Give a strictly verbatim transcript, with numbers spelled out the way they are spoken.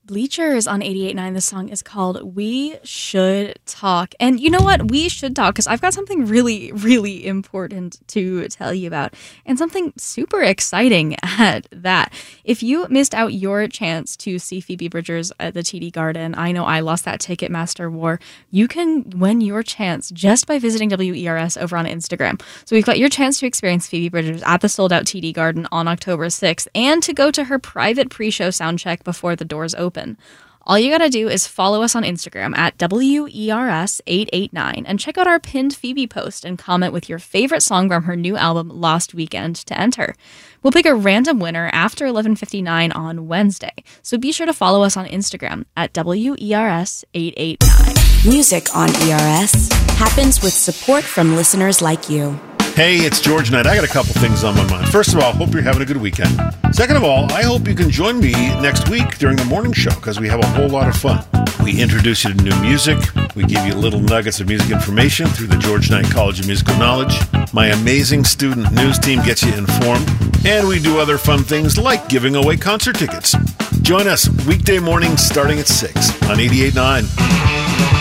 Bleachers on eighty-eight point nine. The song is called We Should Talk. And you know what? We should talk because I've got something really, really important to tell you about and something super exciting at that. If you missed out your chance to see Phoebe Bridgers at the T D Garden, I know I lost that Ticketmaster war. You can win your chance just by visiting W E R S over on Instagram. So we've got your chance to experience Phoebe Bridgers at the sold-out T D Garden on October sixth and to go to her private pre-show sound check before the doors open. All you gotta do is follow us on Instagram at W E R S eight eight nine and check out our pinned Phoebe post and comment with your favorite song from her new album Lost Weekend to enter. We'll pick a random winner after eleven fifty-nine on Wednesday, so be sure to follow us on Instagram at W E R S eight eight nine. Music on E R S happens with support from listeners like you. Hey, it's George Knight. I got a couple things on my mind. First of all, hope you're having a good weekend. Second of all, I hope you can join me next week during the morning show because we have a whole lot of fun. We introduce you to new music. We give you little nuggets of music information through the George Knight College of Musical Knowledge. My amazing student news team gets you informed. And we do other fun things like giving away concert tickets. Join us weekday mornings starting at six on eighty-eight point nine.